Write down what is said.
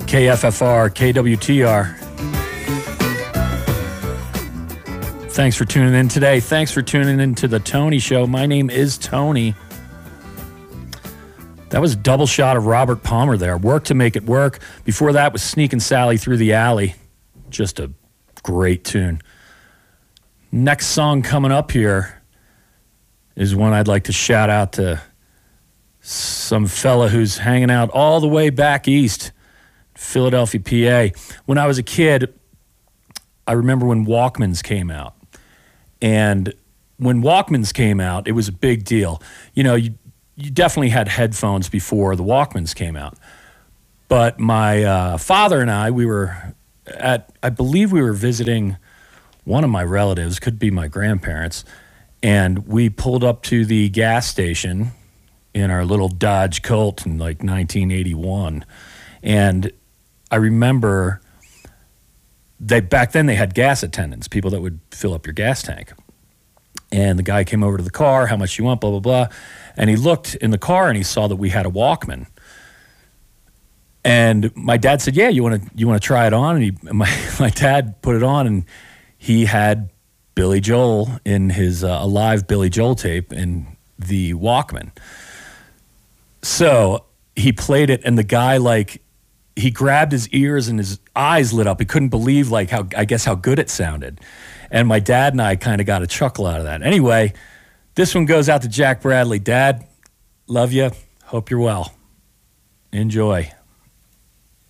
KFFR, KWTR. Thanks for tuning in today. Thanks for tuning in to the Tony Show. My name is Tony. That was a double shot of Robert Palmer there. Work to Make It Work. Before that was Sneakin' Sally Through the Alley. Just a great tune. Next song coming up here is one I'd like to shout out to some fella who's hanging out all the way back east, Philadelphia, PA. When I was a kid, I remember when Walkmans came out. And when Walkmans came out, it was a big deal. You know, you definitely had headphones before the Walkmans came out. But my father and I, I believe we were visiting one of my relatives, could be my grandparents, and we pulled up to the gas station in our little Dodge Colt in like 1981. And I remember back then they had gas attendants, people that would fill up your gas tank. And the guy came over to the car, how much you want, blah, blah, blah. And he looked in the car and he saw that we had a Walkman. And my dad said, yeah, you want to try it on? And my dad put it on, and he had Billy Joel in his a live Billy Joel tape in the Walkman. So he played it, and the guy, like, he grabbed his ears and his eyes lit up. He couldn't believe, like, how good it sounded. And my dad and I kind of got a chuckle out of that. Anyway, this one goes out to Jack Bradley. Dad, love you. Hope you're well. Enjoy.